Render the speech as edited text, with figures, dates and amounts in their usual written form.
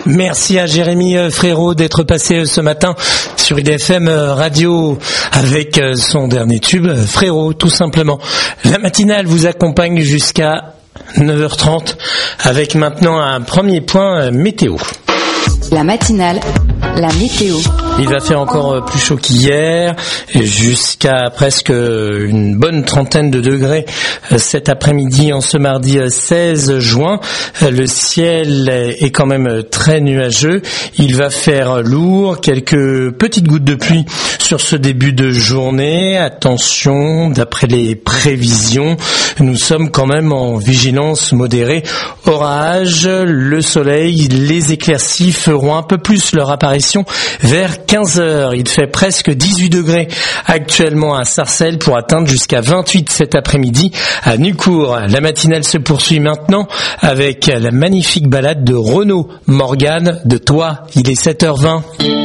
Merci à Jérémy Frérot d'être passé ce matin sur IDFM Radio avec son dernier tube, Frérot, tout simplement. La matinale vous accompagne jusqu'à 9h30 avec maintenant un premier point météo. La matinale, la météo. Il va faire encore plus chaud qu'hier, jusqu'à presque une bonne trentaine de degrés cet après-midi en ce mardi 16 juin. Le ciel est quand même très nuageux. Il va faire lourd, quelques petites gouttes de pluie sur ce début de journée. Attention, d'après les prévisions, nous sommes quand même en vigilance modérée. Orage, le soleil, les éclaircies feront un peu plus leur apparition vers 15h. Il fait presque 18 degrés actuellement à Sarcelles pour atteindre jusqu'à 28 cet après-midi à Nucourt. La matinale se poursuit maintenant avec la magnifique balade de Renaud Morgan de Toi. Il est 7h20.